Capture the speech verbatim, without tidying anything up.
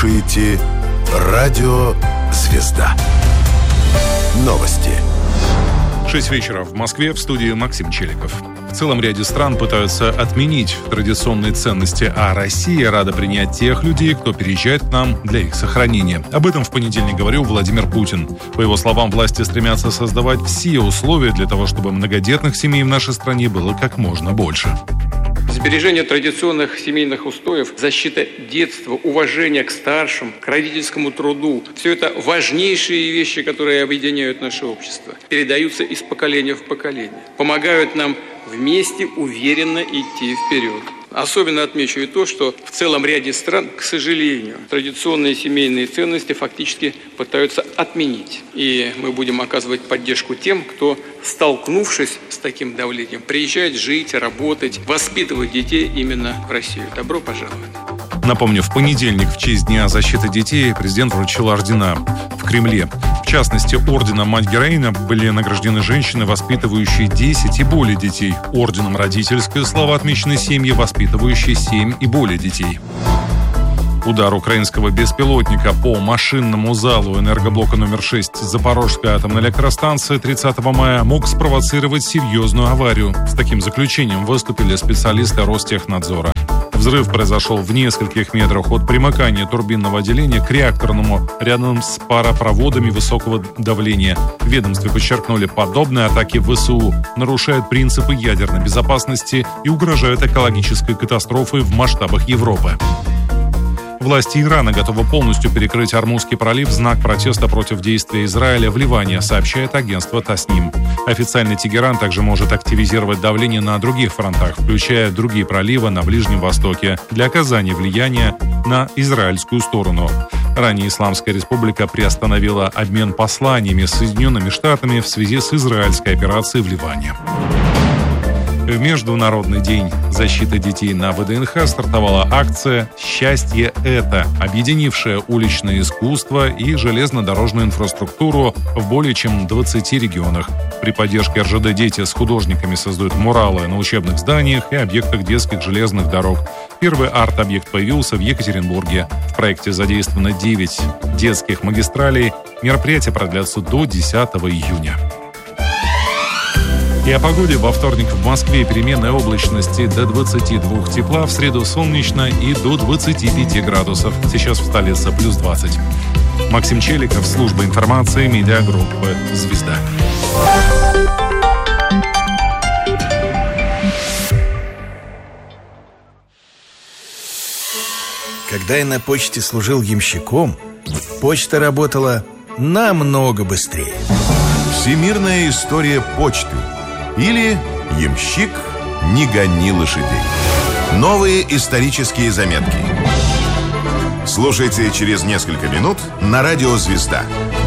слушаете Радио «Звезда». Новости. шесть вечера в Москве, в студии Максим Челиков. В целом ряде стран пытаются отменить традиционные ценности, а Россия рада принять тех людей, кто переезжает к нам для их сохранения. Об этом в понедельник говорил Владимир Путин. По его словам, власти стремятся создавать все условия для того, чтобы многодетных семей в нашей стране было как можно больше. Сбережение традиционных семейных устоев, защита детства, уважение к старшим, к родительскому труду – все это важнейшие вещи, которые объединяют наше общество, передаются из поколения в поколение, помогают нам вместе уверенно идти вперед. Особенно отмечу и то, что в целом ряде стран, к сожалению, традиционные семейные ценности фактически пытаются отменить. И мы будем оказывать поддержку тем, кто, столкнувшись с таким давлением, приезжает жить, работать, воспитывать детей именно в Россию. Добро пожаловать! Напомню, в понедельник, в честь Дня защиты детей, президент вручил ордена в Кремле. В частности, орденом «Мать-героиня» были награждены женщины, воспитывающие десять и более детей. Орденом «Родительская слава» отмечены семьи, воспитывающие семь и более детей. Удар украинского беспилотника по машинному залу энергоблока номер шесть Запорожской атомной электростанции тридцатого мая мог спровоцировать серьезную аварию. С таким заключением выступили специалисты Ростехнадзора. Взрыв произошел в нескольких метрах от примыкания турбинного отделения к реакторному, рядом с паропроводами высокого давления. В ведомстве подчеркнули, подобные атаки ВСУ нарушают принципы ядерной безопасности и угрожают экологической катастрофой в масштабах Европы. Власти Ирана готовы полностью перекрыть Ормузский пролив в знак протеста против действия Израиля в Ливане, сообщает агентство Тасним. Официальный Тегеран также может активизировать давление на других фронтах, включая другие проливы на Ближнем Востоке, для оказания влияния на израильскую сторону. Ранее Исламская Республика приостановила обмен посланиями с Соединенными Штатами в связи с израильской операцией в Ливане. В Международный день защиты детей на ВДНХ стартовала акция «Счастье – это», объединившая уличное искусство и железнодорожную инфраструктуру в более чем двадцати регионах. При поддержке эр жэ дэ дети с художниками создают муралы на учебных зданиях и объектах детских железных дорог. Первый арт-объект появился в Екатеринбурге. В проекте задействовано девять детских магистралей. Мероприятия продлятся до десятого июня. И о погоде. Во вторник в Москве переменная облачности до двадцати двух тепла, в среду солнечно и до двадцати пяти градусов. Сейчас в столице плюс двадцать. Максим Челиков, служба информации, медиагруппы «Звезда». Когда я на почте служил ямщиком, почта работала намного быстрее. Всемирная история почты. Или «Ямщик, не гони лошадей». Новые исторические заметки. Слушайте через несколько минут на радио «Звезда».